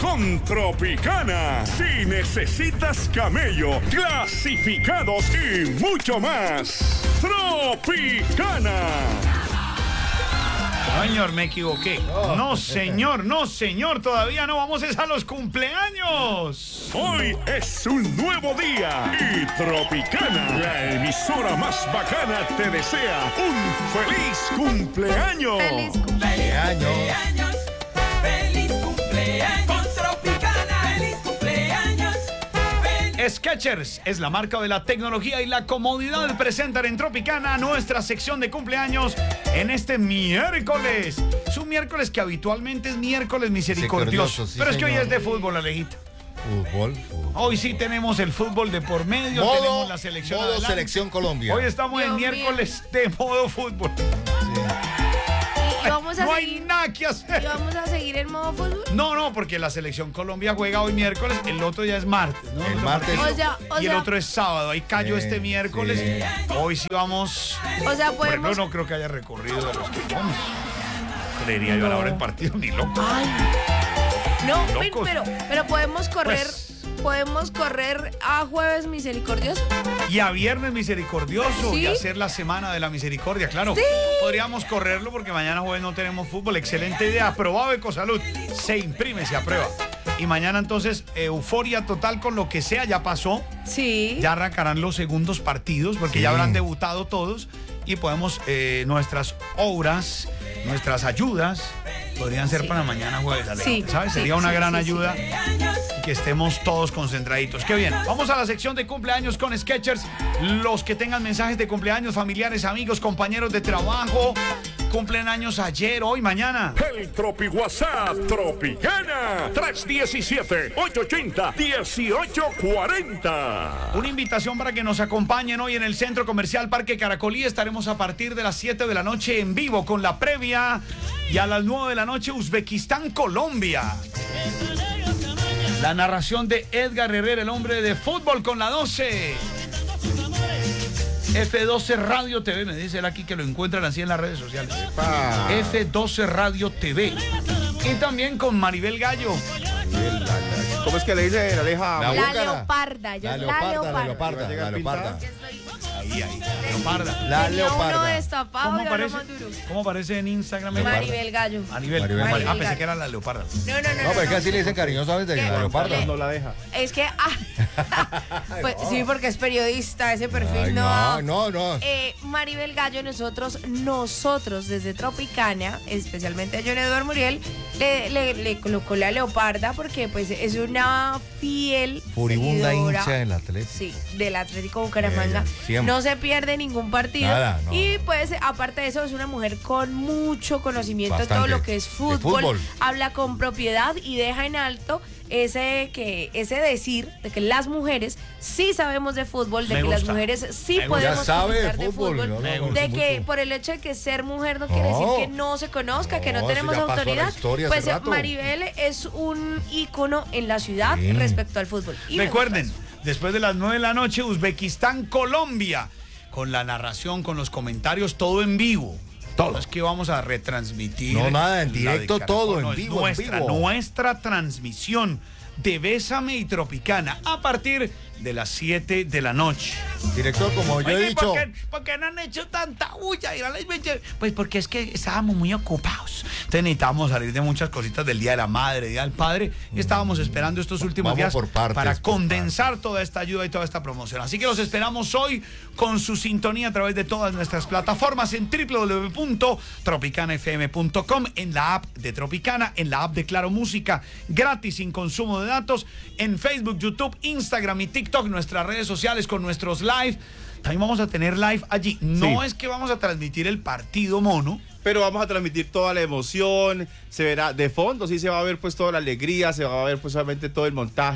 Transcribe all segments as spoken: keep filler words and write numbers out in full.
con Tropicana. Si necesitas camello, clasificados y mucho más. Tropicana. Señor, me equivoqué. No, señor, no, señor, todavía no. Vamos es a los cumpleaños. Hoy es un nuevo día y Tropicana, la emisora más bacana, te desea un feliz cumpleaños. Feliz cumpleaños. Feliz cumpleaños. Con Tropicana. Feliz cumpleaños. Skechers es la marca de la tecnología y la comodidad. Presentan en Tropicana nuestra sección de cumpleaños en este miércoles. Es un miércoles que habitualmente es miércoles misericordioso. Sí, pero es que señor. hoy es de fútbol, Alejito. Fútbol, fútbol. Hoy sí tenemos el fútbol de por medio, Modo, tenemos la selección modo adelante. selección Colombia. Hoy estamos en Dios miércoles de modo fútbol. Y vamos a No hay seguir. nada que hacer. ¿Y vamos a seguir en modo fútbol? No, no, porque la selección Colombia juega hoy miércoles, el otro ya es martes, ¿no? El otro martes. partido. O sea, o y el sea- otro es sábado. Ahí cayó Sí, este miércoles. sí. Hoy sí vamos. O sea, Por ejemplo, podemos. no creo que haya recorrido de los que vamos. Creería yo a la hora del partido, ni loco. Ay. No, ven, Locos. pero, pero podemos correr. Pues- Podemos correr a jueves misericordioso. Y a viernes misericordioso ¿Sí? y hacer la semana de la misericordia, claro. Sí. Podríamos correrlo porque mañana jueves no tenemos fútbol. Excelente idea, aprobado Ecosalud. Se imprime, se aprueba. Y mañana entonces, euforia total con lo que sea, ya pasó. Sí. Ya arrancarán los segundos partidos porque Sí. ya habrán debutado todos y podemos, eh, nuestras obras, nuestras ayudas, podrían ser Sí. para mañana jueves, Ale, Sí, ¿sabes? sí, Sería una sí, gran sí, sí. ayuda y que estemos todos concentraditos. Qué bien. Vamos a la sección de cumpleaños con Skechers. Los que tengan mensajes de cumpleaños, familiares, amigos, compañeros de trabajo, cumplen años ayer, hoy, mañana. El Tropi WhatsApp Tropicana tres uno siete, ocho ocho cero, uno ocho cuatro cero. Una invitación para que nos acompañen hoy en el Centro Comercial Parque Caracolí. Estaremos a partir de las siete de la noche en vivo con la previa y a las nueve de la noche Uzbekistán, Colombia. La narración de Edgar Herrera, el hombre de fútbol con la doce. F doce Radio T V, me dice él aquí que lo encuentran así en las redes sociales. Pa. F doce Radio T V. Y también con Maribel Gallo. ¿Cómo es que le dice la Aleja? La La búcara. leoparda. Ella La es leoparda, la la leoparda. leoparda, Va a llegar la leoparda. Ahí, ahí. Leoparda. La Tenía uno leoparda. destapado ¿Cómo y ahora aparece? más duro. ¿Cómo aparece en Instagram? Leoparda. Maribel Gallo. Maribel. Maribel. Ah, Maribel. pensé que era la leoparda. No, no, no. No, pero es que así le dicen cariñosamente ¿Qué? la leoparda. No la deja. Es que. Ah, pues, sí, porque es periodista, ese perfil Ay, no. no, no, no. Eh, Maribel Gallo, nosotros, nosotros desde Tropicana, especialmente a John Eduardo Muriel, le, le, le colocó la leoparda porque pues es una fiel Furibunda seguidora, hincha del Atlético. sí, del Atlético Bucaramanga. Ella, siempre. No se pierde ningún partido. Nada, no. Y pues aparte de eso es una mujer con mucho conocimiento de Bastante. todo lo que es De fútbol, fútbol. habla con propiedad y deja en alto ese que ese decir de que las mujeres sí sabemos de fútbol, de Me que las gusta. mujeres sí Me gusta. podemos Ya sabe de comentar de fútbol, fútbol, no, no, no, de mucho. que por el hecho de que ser mujer no quiere No. decir que no se conozca, que no, No, tenemos eso ya pasó a la autoridad. historia hace Pues eh, rato. Maribel es un ícono en la ciudad Sí. respecto al fútbol. Y me Recuerden, gusta eso. después de las nueve de la noche, Uzbekistán, Colombia, con la narración, con los comentarios, todo en vivo. Todo. No es que vamos a retransmitir. No, nada, en la de directo Caracol, todo, en no, es vivo, en Nuestra, vivo. nuestra transmisión de Bésame y Tropicana a partir de las siete de la noche. Director, como yo he Oye, dicho. ¿por qué, por qué no han hecho tanta bulla? Ir a las veinte? Pues porque es que estábamos muy ocupados. Entonces necesitábamos salir de muchas cositas del Día de la Madre, Día del Padre. Y estábamos esperando estos últimos Vamos días por partes, para por condensar toda esta ayuda y toda esta promoción. Así que los esperamos hoy con su sintonía a través de todas nuestras plataformas en w w w punto tropicana f m punto com, en la app de Tropicana, en la app de Claro Música, gratis, sin consumo de datos, en Facebook, YouTube, Instagram y TikTok, nuestras redes sociales con nuestros live. También vamos a tener live allí. No Sí. es que vamos a transmitir el partido mono. Pero vamos a transmitir toda la emoción, se verá de fondo, sí se va a ver pues toda la alegría, se va a ver pues obviamente todo el montaje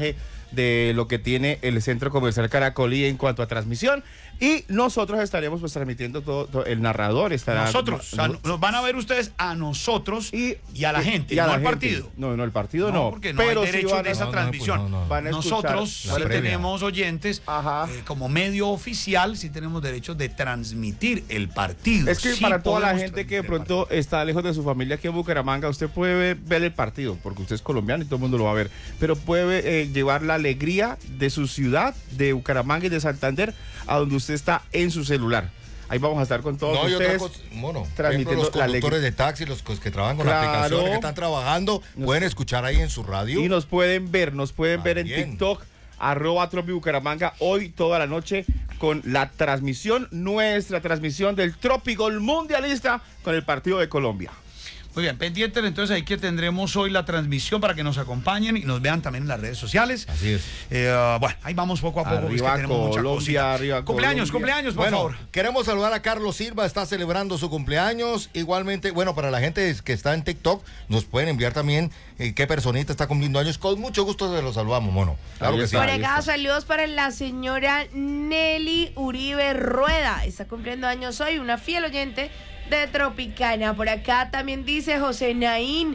de lo que tiene el Centro Comercial Caracolí en cuanto a transmisión. Y nosotros estaremos pues transmitiendo todo, todo el narrador estará. Nosotros, o sea, nos van a ver ustedes a nosotros y, y a la gente, y a no la al gente. partido. No, no, el partido no. no. Porque no pero hay derechos sí de esa no, transmisión. no, no, no. Van a Nosotros escuchar sí la previa. tenemos oyentes, eh, como medio oficial, sí tenemos derecho de transmitir el partido. Es que sí para toda la podemos gente que de transmitir el pronto partido. está lejos de su familia aquí en Bucaramanga, usted puede ver, ver el partido, porque usted es colombiano y todo el mundo lo va a ver, pero puede eh, llevar la alegría de su ciudad, de Bucaramanga y de Santander, a donde usted está en su celular. Ahí vamos a estar con todos No, y otra ustedes. cosa, bueno, transmitiendo los la conductores alegría. de taxi, los cos- que trabajan con Claro. aplicaciones, que están trabajando, Nos- pueden escuchar ahí en su radio. Y nos pueden ver, nos pueden Ah, ver en bien. TikTok, arroba Tropi Bucaramanga, hoy toda la noche con la transmisión, nuestra transmisión del Tropigol Mundialista con el partido de Colombia. Muy bien, pendientes, entonces ahí que tendremos hoy la transmisión para que nos acompañen y nos vean también en las redes sociales. Así es. Eh, uh, bueno, ahí vamos poco a poco. Arriba es que tenemos mucha Colombia, cosita. arriba Cumpleaños, Colombia. cumpleaños, por Bueno, favor. queremos saludar a Carlos Silva, está celebrando su cumpleaños. Igualmente, bueno, para la gente que está en TikTok, nos pueden enviar también eh, qué personita está cumpliendo años. Con mucho gusto se los saludamos, mono. Claro Ahí que está. sí. Por Ahí acá, está. saludos para la señora Nelly Uribe Rueda. Está cumpliendo años hoy, una fiel oyente de Tropicana. Por acá también dice José Naín,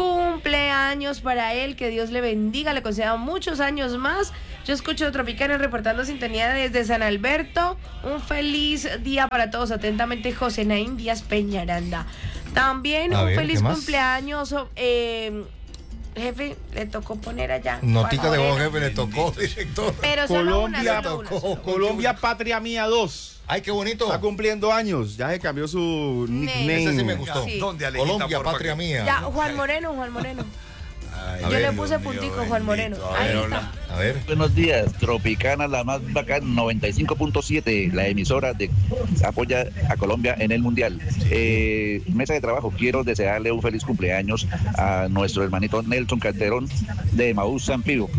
cumpleaños para él, que Dios le bendiga, le conceda muchos años más. Yo escucho Tropicana reportando sintonía desde San Alberto. Un feliz día para todos. Atentamente, José Naín Díaz Peñaranda. También A un ver, feliz ¿qué más? cumpleaños. eh, Jefe, le tocó poner allá. Notica de Para- voz, jefe, le tocó, director. Pero solo una, Colombia, solo una. tocó. Colombia Patria Mía dos. Ay, qué bonito. Está cumpliendo años, ya se cambió su nickname. Ese sí me gustó. Sí. ¿Dónde, Alejita, Colombia, porfa, patria que- mía. Ya, Juan Moreno, Juan Moreno. Ay, Yo ver, le puse Dios mío, puntico, Juan Moreno. bendito. A Ahí ver, está. hola. A ver. Buenos días, Tropicana, la más bacana, noventa y cinco punto siete, la emisora de apoya a Colombia en el Mundial. Eh, mesa de trabajo, quiero desearle un feliz cumpleaños a nuestro hermanito Nelson Calderón de Maús San Pío.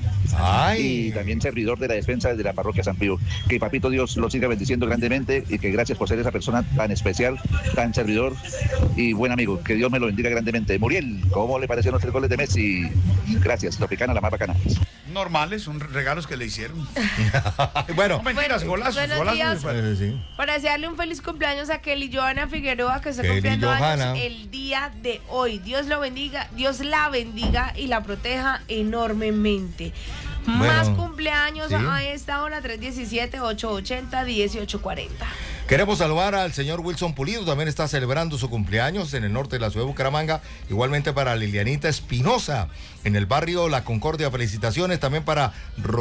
Ay. Y también servidor de la defensa de la parroquia San Pío. Que papito Dios lo siga bendiciendo grandemente y que gracias por ser esa persona tan especial, tan servidor y buen amigo. Que Dios me lo bendiga grandemente. Muriel, ¿cómo le parecieron los tres goles de Messi? Gracias, Tropicana, la más bacana. Normales, son regalos que le hicieron. Bueno. No mentiras, Bueno, golazos, buenos golazos. días. fue. Eh, sí. Para desearle un feliz cumpleaños a Kelly Johanna Figueroa, que está Kelly cumpliendo Johanna. años el día de hoy. Dios lo bendiga, Dios la bendiga y la proteja enormemente. Bueno, Más cumpleaños sí. a esta hora, tres diecisiete, ocho ochenta, dieciocho cuarenta. Queremos saludar al señor Wilson Pulido, también está celebrando su cumpleaños en el norte de la ciudad de Bucaramanga. Igualmente para Lilianita Espinosa, en el barrio La Concordia. Felicitaciones también para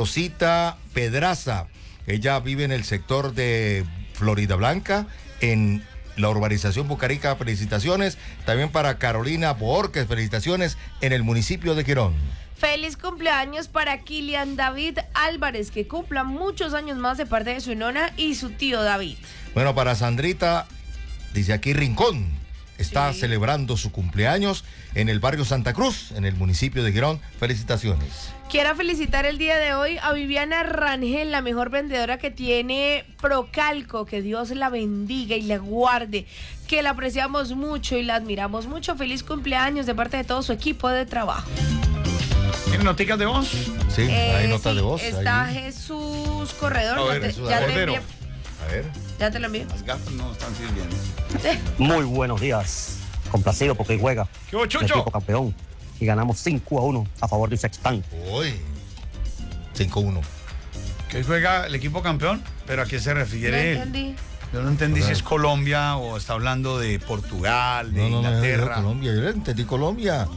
Rosita Pedraza. Ella vive en el sector de Florida Blanca, en la urbanización Bucarica. Felicitaciones. También para Carolina Borges, felicitaciones en el municipio de Quirón. Feliz cumpleaños para Kilian David Álvarez, que cumpla muchos años más de parte de su nona y su tío David. Bueno, para Sandrita, dice aquí Rincón, está Sí. celebrando su cumpleaños en el barrio Santa Cruz, en el municipio de Quirón. Felicitaciones. Quiero felicitar el día de hoy a Viviana Rangel, la mejor vendedora que tiene Procalco. Que Dios la bendiga y la guarde, que la apreciamos mucho y la admiramos mucho. Feliz cumpleaños de parte de todo su equipo de trabajo. ¿Tienen noticas de voz? Sí, Eh, hay notas sí, de voz. Está ahí. Jesús Corredor. A ya ver, te, Jesús ya te Cordero. envié- A ver. ya te lo envío. Las gafas no están sirviendo. Muy buenos días. Complacido porque hoy juega ¿Qué hubo, el Chucho? equipo campeón y ganamos cinco a uno a favor de Sextán. Uy. cinco uno. Que juega el equipo campeón, pero ¿a qué se No refiere él? entendí. Yo no entendí si es Colombia o está hablando de Portugal, de No, no, no, yo Inglaterra. digo Colombia. Yo le entendí Colombia.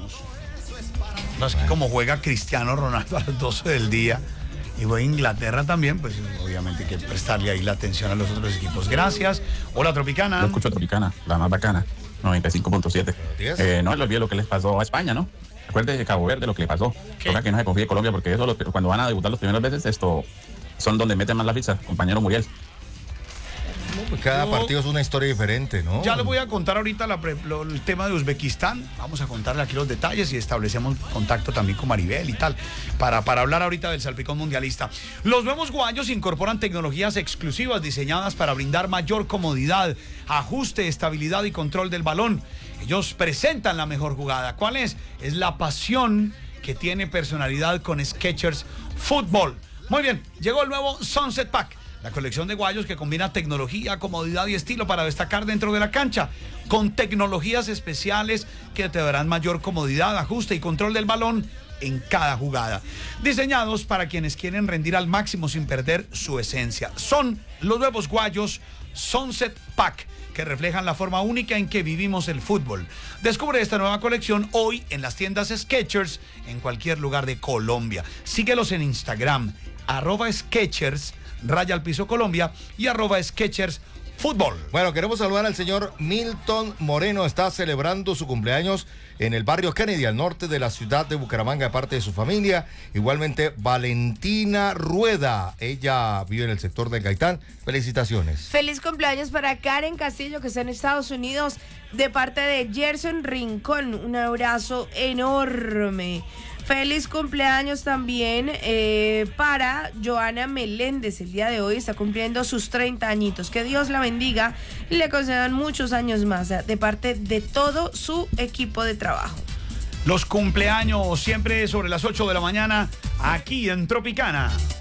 No, es que como juega Cristiano Ronaldo a las doce del día y juega Inglaterra también, pues obviamente hay que prestarle ahí la atención a los otros equipos. Gracias. Hola, Tropicana. Yo escucho Tropicana, la más bacana, noventa y cinco punto siete. días. Eh, no le olvide lo que les pasó a España, ¿no? Acuérdese de Cabo Verde, lo que le pasó. ¿Qué? Toca que no se confíe Colombia, porque eso, lo- cuando van a debutar las primeras veces, esto son donde meten más la ficha, compañero Muriel. Cada Yo- partido es una historia diferente, ¿no? Ya les voy a contar ahorita la pre- lo- el tema de Uzbekistán. Vamos a contarle aquí los detalles y establecemos contacto también con Maribel y tal, para, para hablar ahorita del salpicón mundialista. Los nuevos guayos incorporan tecnologías exclusivas diseñadas para brindar mayor comodidad, ajuste, estabilidad y control del balón. Ellos presentan la mejor jugada. ¿Cuál es? Es la pasión que tiene personalidad con Skechers fútbol. Muy bien, llegó el nuevo Sunset Pack, la colección de guayos que combina tecnología, comodidad y estilo para destacar dentro de la cancha, con tecnologías especiales que te darán mayor comodidad, ajuste y control del balón en cada jugada. Diseñados para quienes quieren rendir al máximo sin perder su esencia. Son los nuevos guayos Sunset Pack, que reflejan la forma única en que vivimos el fútbol. Descubre esta nueva colección hoy en las tiendas Skechers en cualquier lugar de Colombia. Síguelos en Instagram, arroba Skechers, raya al piso Colombia, y arroba Skechers Fútbol. Bueno, queremos saludar al señor Milton Moreno. Está celebrando su cumpleaños en el barrio Kennedy, al norte de la ciudad de Bucaramanga, de parte de su familia. Igualmente, Valentina Rueda. Ella vive en el sector de Gaitán. Felicitaciones. Feliz cumpleaños para Karen Castillo, que está en Estados Unidos, de parte de Gerson Rincón. Un abrazo enorme. Feliz cumpleaños también eh, para Joana Meléndez. El día de hoy está cumpliendo sus treinta añitos. Que Dios la bendiga y le concedan muchos años más de parte de todo su equipo de trabajo. Los cumpleaños siempre sobre las ocho de la mañana aquí en Tropicana.